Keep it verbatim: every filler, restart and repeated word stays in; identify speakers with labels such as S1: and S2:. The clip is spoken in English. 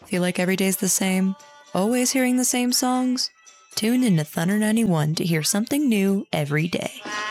S1: Feel like every day's the same? Always hearing the same songs? Tune into Thunder ninety-one to hear something new every day.